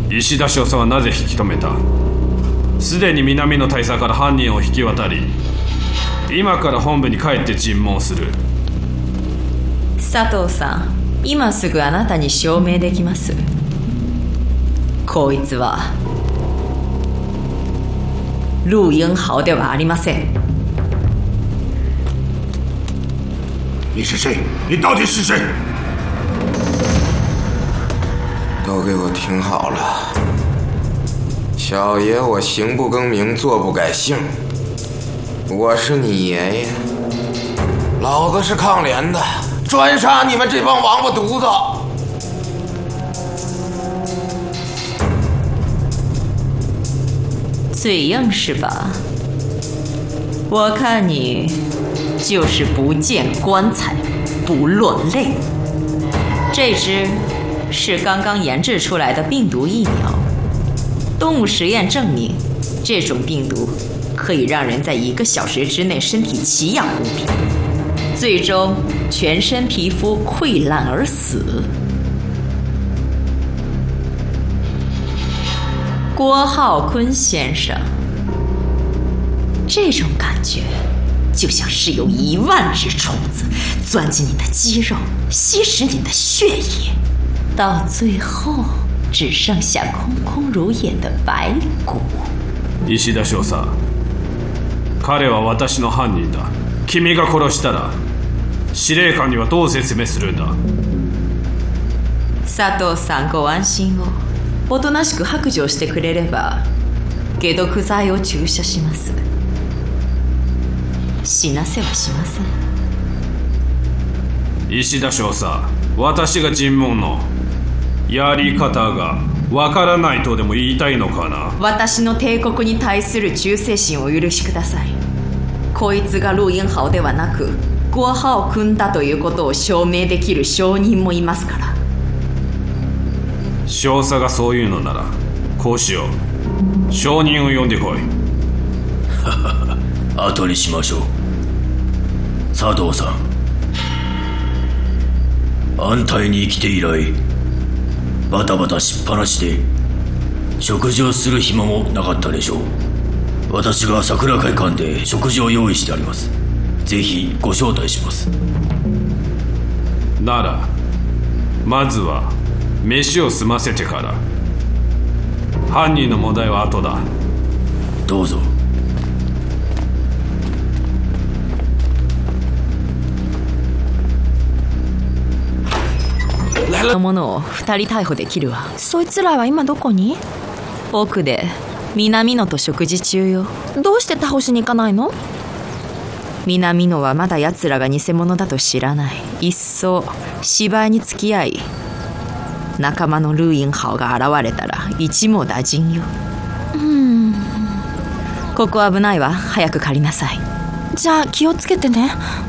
石田少佐はなぜ引き止めた？すでに南の大佐から犯人を引き渡り、今から本部に帰って尋問する。 佐藤さん、今すぐあなたに証明できます。こいつは陆英豪ではありません。 你是谁？你到底是谁？ 都给我听好了，小爷我行不更名，坐不改姓。我是你爷爷，老子是抗联的，专杀你们这帮王八犊子！ 嘴硬是吧？我看你就是不见棺材不落泪。这支是刚刚研制出来的病毒疫苗，动物实验证明，这种病毒可以让人在1个小时之内身体奇痒无比，最终全身皮肤溃烂而死。郭浩坤先生，这种感觉就像是有1万只虫子钻进你的肌肉，吸食你的血液，到最后只剩下空空如也的白骨。 石田少佐、彼は私の犯人だ。君が殺したら司令官にはどう説明するんだ？ 佐藤さん、ご安心を。おとなしく白状してくれれば解毒剤を注射します。死なせはしません。 石田少佐、私が尋問のやり方がわからないとでも言いたいのかな？ 私の帝国に対する忠誠心をお許しください。こいつが陸英豪ではなく郭浩君だということを証明できる証人もいますから。 少佐がそういうのならこうしよう。証人を呼んでこい。 後にしましょう。佐藤さん、安泰に生きて以来バタバタしっぱなしで食事をする暇もなかったでしょう。私が桜会館で食事を用意してあります。ぜひご招待します。 ならまずは飯を済ませてから。犯人の問題は後だ。 どうぞ。 のものを2人逮捕できるわ。 そいつらは今どこに？ 奥で南野と食事中よ。 どうして逮捕しに行かないの？ 南野はまだ奴らが偽物だと知らない。いっそ芝居に付き合い、仲間の陸英豪が現れたら一網打尽よ。ここ危ないわ。早く借りなさい。 じゃあ気をつけてね。